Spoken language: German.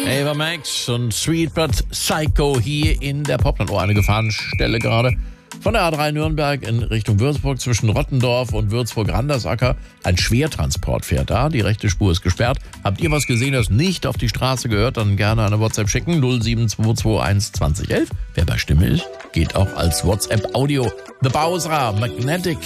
Ava Max und Sweet But Psycho hier in der Popland. Oh, eine Gefahrenstelle gerade. Von der A3 Nürnberg in Richtung Würzburg zwischen Rottendorf und Würzburg-Randersacker. Ein Schwertransport fährt da. Die rechte Spur ist gesperrt. Habt ihr was gesehen, das nicht auf die Straße gehört? Dann gerne eine WhatsApp schicken. 07221 2011. Wer bei Stimme ist, geht auch als WhatsApp-Audio. The Bowser, Magnetic.